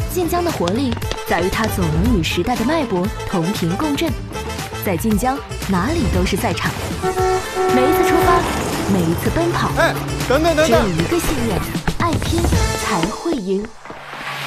晋江的活力在于它总能与时代的脉搏同频共振，在晋江哪里都是赛场。每一次出发，每一次奔跑， 哎，等等， 只有一个信念：爱拼才会赢。